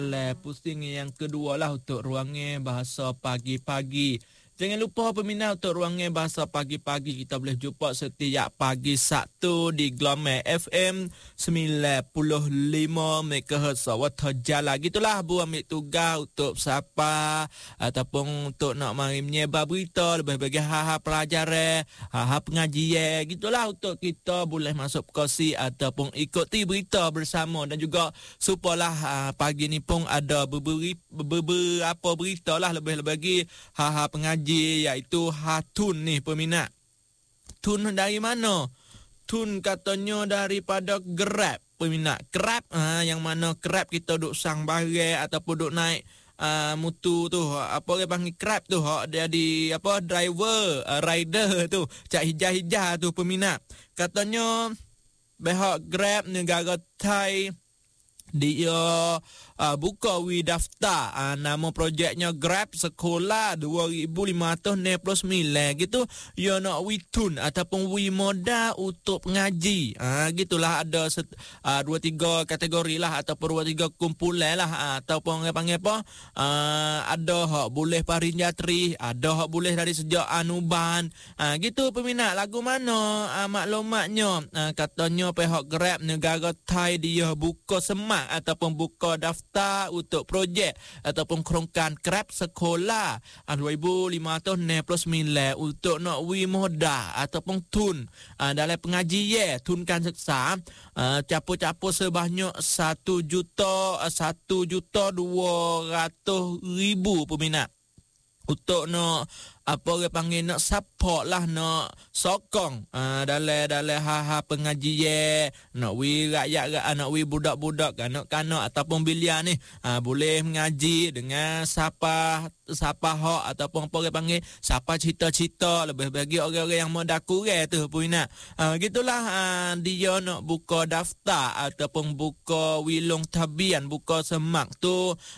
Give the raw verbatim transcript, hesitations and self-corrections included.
Pusing yang kedua lah untuk ruangan bahasa pagi-pagi. Jangan lupa peminat untuk ruangan bahasa pagi-pagi kita boleh jumpa setiap pagi Sabtu di Glamour F M sembilan puluh lima megahertz Wata Jala. Gitulah Bu ambil tugas untuk siapa ataupun untuk nak mari menyebar berita lebih bagi hal-hal pelajaran, hal-hal pengajian. Gitulah untuk kita boleh masuk kursi ataupun ikuti berita bersama dan juga supalah uh, pagi ni pun ada beberapa, beberapa berita lah lebih lagi hal-hal pengajian iaitu hatun ni peminat. Tun dari mana? Tun katanya daripada Grab peminat. Grab ha, yang mana Grab kita duk sang barang ataupun duk naik uh, mutu tu apa orang panggil Grab tu hak dia di apa driver uh, rider tu cak hijau-hijau tu peminat. Katanya behak Grab negara Thai dia uh, buka wi daftar uh, nama projeknya Grab Sekolah dua ribu lima ratus enam puluh sembilan gitu. Ya nak wi tun ataupun wi modal untuk pengaji. Ah uh, gitulah ada set, uh, dua tiga kategori lah ataupun dua tiga kumpulan lah uh, ataupun orang panggil apa? Uh, ada hak boleh parinjatri, ada hak boleh dari sejak anuban. Ah uh, gitu peminat. Lagu mana uh, maklumatnya? Uh, katanya pihak Grab negara Thai dia buka semak ataupun buka daftar untuk projek ataupun kerongkan Grab Sekolah dua ribu lima ratus enam puluh sembilan untuk nak wi modal ataupun tun uh, dalam pengajian tunkan seksa uh, capur-capur sebanyak satu juta satu juta dua ratus ribu peminat untuk nak apa orang panggil nak support lah, nak sokong uh, dalam dalam hal-hal pengajian, nak wi rakyat, nak wi budak-budak kanak-kanak ataupun biliar ni uh, boleh mengaji dengan siapa siapa hak ataupun apa orang panggil siapa cita-cita lebih bagi orang-orang yang modal kurang tu punya. Uh, gitulah uh, dia nak buka daftar ataupun buka wilung tabian, buka semak tu